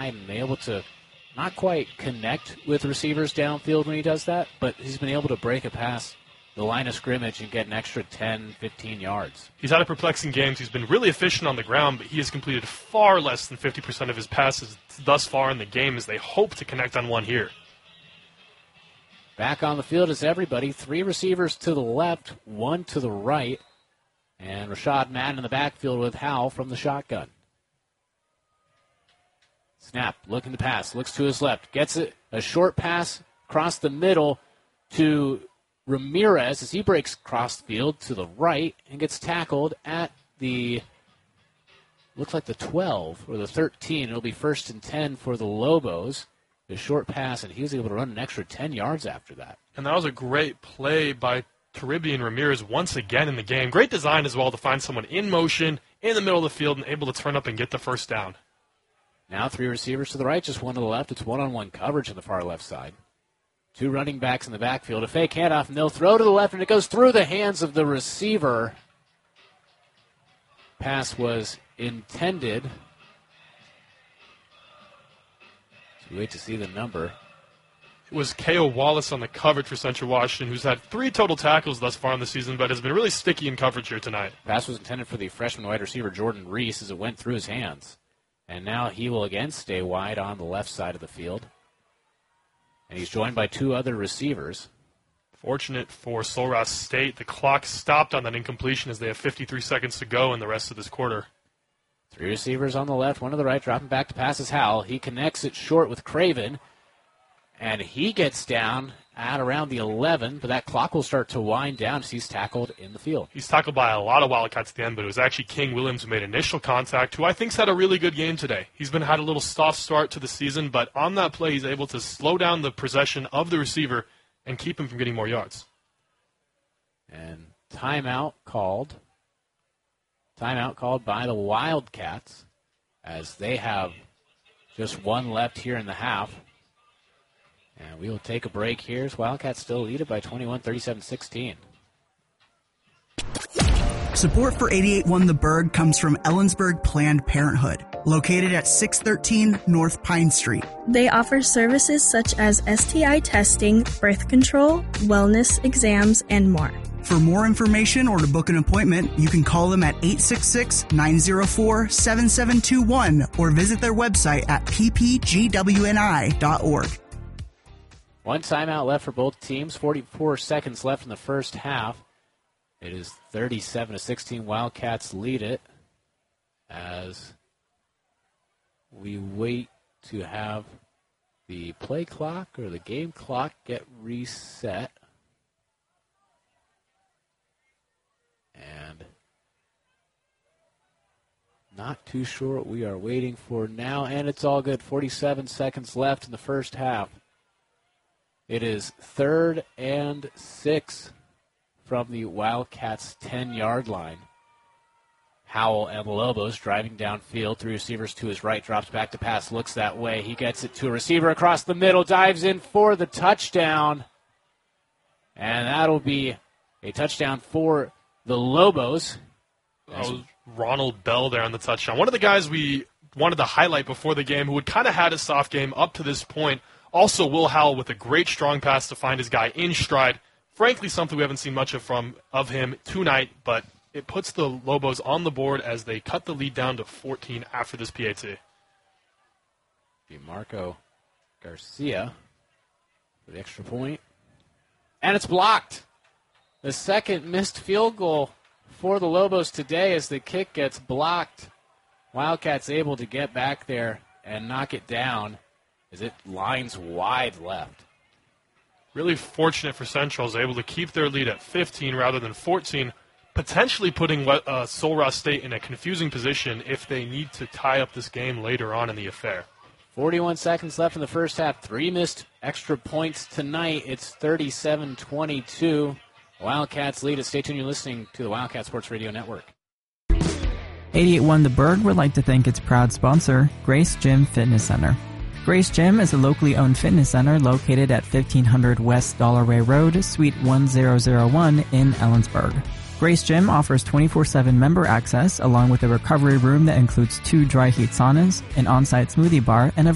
inside and able to not quite connect with receivers downfield when he does that, but he's been able to break it past the line of scrimmage and get an extra 10, 15 yards. He's had a perplexing game. He's been really efficient on the ground, but he has completed far less than 50% of his passes thus far in the game as they hope to connect on one here. Back on the field is everybody. 3 receivers to the left, 1 to the right, and Rashad Madden in the backfield with Howell from the shotgun. Snap, looking to pass, looks to his left, gets it, a short pass across the middle to Ramirez as he breaks across the field to the right and gets tackled at the, looks like the 12 or the 13. It'll be 1st and 10 for the Lobos. A short pass, and he was able to run an extra 10 yards after that. And that was a great play by Taribian Ramirez once again in the game. Great design as well to find someone in motion in the middle of the field and able to turn up and get the first down. Now 3 receivers to the right, just 1 to the left. It's one-on-one coverage on the far left side. 2 running backs in the backfield. A fake handoff, and they'll throw to the left, and it goes through the hands of the receiver. Pass was intended. So we wait to see the number. It was K.O. Wallace on the coverage for Central Washington, who's had 3 total tackles thus far in the season, but has been really sticky in coverage here tonight. Pass was intended for the freshman wide receiver Jordan Reese as it went through his hands. And now he will again stay wide on the left side of the field. And he's joined by 2 other receivers. Fortunate for Sul Ross State, the clock stopped on that incompletion as they have 53 seconds to go in the rest of this quarter. 3 receivers on the left, 1 to the right, dropping back to pass is Howell. He connects it short with Craven, and he gets down at around the 11, but that clock will start to wind down as he's tackled in the field. He's tackled by a lot of Wildcats at the end, but it was actually King Williams who made initial contact, who I think's had a really good game today. He's had a little soft start to the season, but on that play he's able to slow down the possession of the receiver and keep him from getting more yards. And timeout called by the Wildcats as they have just 1 left here in the half. And we will take a break here as Wildcats still lead it by 21, 37-16. Support for 88.1 The Berg comes from Ellensburg Planned Parenthood, located at 613 North Pine Street. They offer services such as STI testing, birth control, wellness exams, and more. For more information or to book an appointment, you can call them at 866-904-7721 or visit their website at ppgwni.org. 1 timeout left for both teams, 44 seconds left in the first half. It is 37-16. Wildcats lead it as we wait to have the play clock or the game clock get reset. And not too sure what we are waiting for now, and it's all good. 47 seconds left in the first half. It is 3rd and 6 from the Wildcats' 10-yard line. Howell and the Lobos driving downfield, 3 receivers to his right, drops back to pass, looks that way. He gets it to a receiver across the middle, dives in for the touchdown. And that'll be a touchdown for the Lobos. That was Ronald Bell there on the touchdown. One of the guys we wanted to highlight before the game who had kind of had a soft game up to this point. Also, Will Howell with a great strong pass to find his guy in stride. Frankly, something we haven't seen much of him tonight, but it puts the Lobos on the board as they cut the lead down to 14 after this PAT. Marco Garcia for the extra point. And it's blocked. The second missed field goal for the Lobos today as the kick gets blocked. Wildcats able to get back there and knock it down as it lines wide left. Really fortunate for Central, is able to keep their lead at 15 rather than 14, potentially putting Sul Ross State in a confusing position if they need to tie up this game later on in the affair. 41 seconds left in the first half. 3 missed extra points tonight. It's 37-22. Wildcats lead it. Stay tuned. You're listening to the Wildcat Sports Radio Network. 88.1 The Berg would like to thank its proud sponsor, Grace Gym Fitness Center. Grace Gym is a locally owned fitness center located at 1500 West Dollarway Road, Suite 1001 in Ellensburg. Grace Gym offers 24/7 member access along with a recovery room that includes 2 dry heat saunas, an on-site smoothie bar, and a